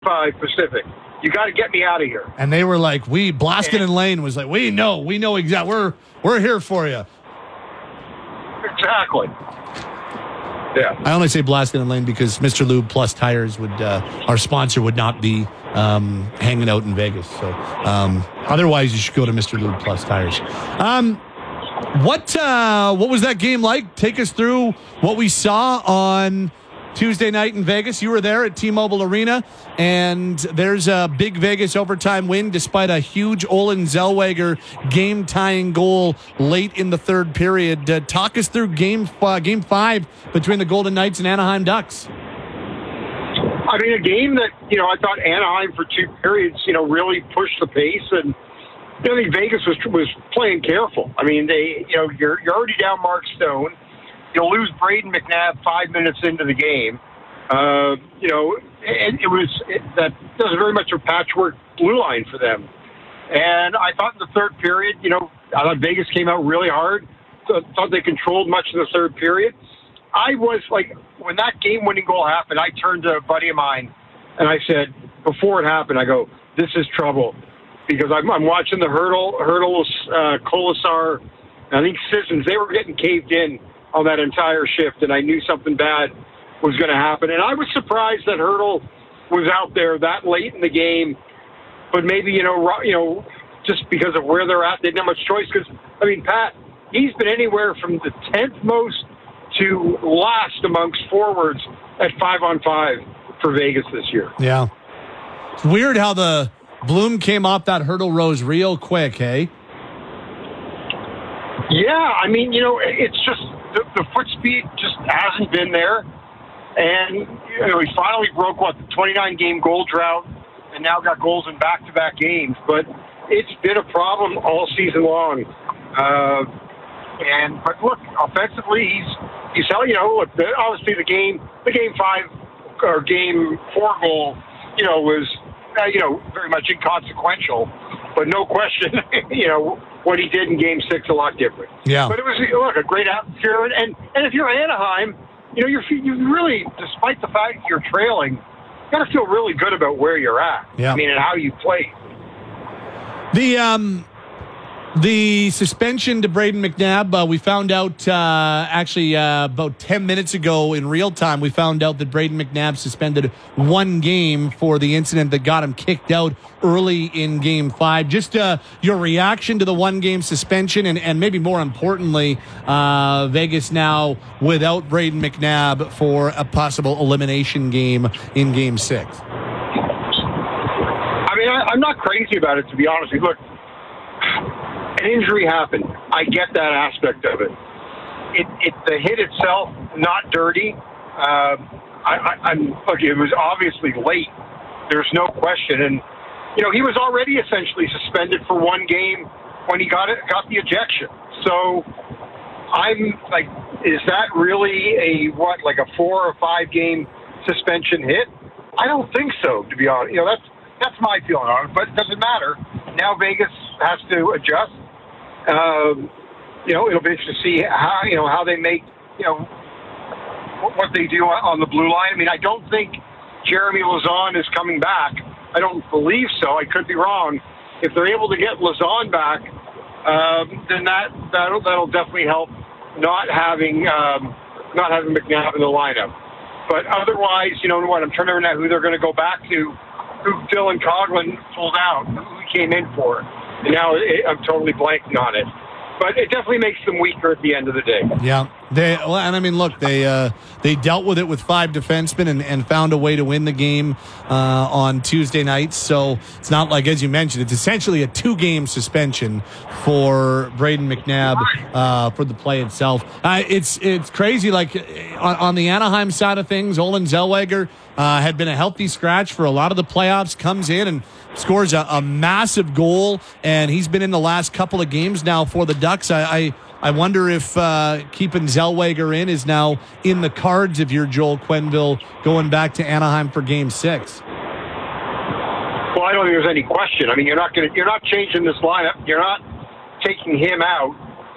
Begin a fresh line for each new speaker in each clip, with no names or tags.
2:45 Pacific. You got to get me out of here.
And they were like, Blaskin and Lane was like, we know exactly. We're here for you.
Exactly. Yeah.
I only say Blaskin and Lane because Mr. Lube Plus Tires our sponsor would not be hanging out in Vegas. So otherwise, you should go to Mr. Lube Plus Tires. What was that game like? Take us through what we saw on Tuesday night in Vegas. You were there at T-Mobile Arena, and there's a big Vegas overtime win despite a huge Olen Zellweger game-tying goal late in the third period. Talk us through game 5 between the Golden Knights and Anaheim Ducks.
I mean, a game that, I thought Anaheim for 2 periods, really pushed the pace, and I think Vegas was playing careful. I mean, you're already down Mark Stone. You'll lose Brayden McNabb 5 minutes into the game. And that was very much a patchwork blue line for them. And I thought in the third period, I thought Vegas came out really hard. Thought they controlled much of the third period. I was like, when that game-winning goal happened, I turned to a buddy of mine and I said, before it happened, I go, this is trouble. Because I'm watching the Hurdles, Colasar, I think Sissons, they were getting caved in on that entire shift, and I knew something bad was going to happen. And I was surprised that Hurdle was out there that late in the game, but maybe, just because of where they're at, they didn't have much choice. Because, I mean, Pat, he's been anywhere from the 10th most to last amongst forwards at 5-on-5 for Vegas this year.
Yeah. It's weird how the Bloom came off that hurdle rose real quick, hey?
Yeah, I mean, it's just the foot speed just hasn't been there. And, he finally broke, the 29-game goal drought and now got goals in back-to-back games. But it's been a problem all season long. But look, offensively, he's look, obviously the game 5 or game 4 goal, was, very much inconsequential. But no question, what he did in Game 6 a lot different.
Yeah.
But it was, a great atmosphere. And if you're Anaheim, you really, despite the fact you're trailing, you got to feel really good about where you're at.
Yeah.
I mean, and how you play.
The suspension to Brayden McNabb, we found out about 10 minutes ago in real time, we found out that Brayden McNabb suspended 1 game for the incident that got him kicked out early in Game 5. Just your reaction to the 1-game suspension and maybe more importantly, Vegas now without Brayden McNabb for a possible elimination game in Game 6.
I mean, I'm not crazy about it, to be honest with you. Look, an injury happened. I get that aspect of it. The hit itself, not dirty. Look, it was obviously late. There's no question. And, he was already essentially suspended for 1 game when he got the ejection. So I'm like, is that really a 4 or 5 game suspension hit? I don't think so, to be honest. That's my feeling on it, but it doesn't matter. Now Vegas has to adjust. It'll be interesting to see how they make, what they do on the blue line. I mean, I don't think Jeremy Lauzon is coming back. I don't believe so. I could be wrong. If they're able to get Lauzon back, then that'll definitely help not having McNabb in the lineup. But otherwise, I'm trying to remember now who they're going to go back to, who Dylan Coghlan pulled out, who he came in for. And now I'm totally blanking on it. But it definitely makes them weaker at the end of the day.
Yeah. They dealt with it with 5 defensemen and found a way to win the game on Tuesday night. So it's not like, as you mentioned, it's essentially a 2-game suspension for Brayden McNabb for the play itself. It's crazy. Like on the Anaheim side of things, Olen Zellweger had been a healthy scratch for a lot of the playoffs, comes in and scores a massive goal, and he's been in the last couple of games now for the Ducks. I wonder if keeping Zellweger in is now in the cards if you're Joel Quenneville going back to Anaheim for Game 6.
Well, I don't think there's any question. I mean, you're not changing this lineup. You're not taking him out.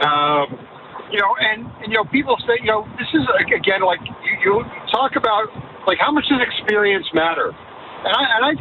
And people say, this is again like you talk about like how much does experience matter? And I